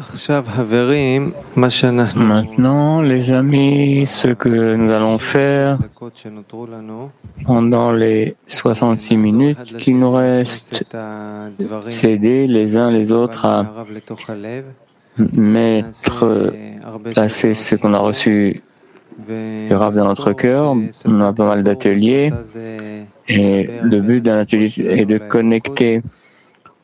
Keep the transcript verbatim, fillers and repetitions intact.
Maintenant, les amis, ce que nous allons faire pendant les soixante-six minutes qu'il nous reste, c'est aider les uns les autres à mettre, placer ce qu'on a reçu du Rav dans notre cœur. On a pas mal d'ateliers et le but d'un atelier est de connecter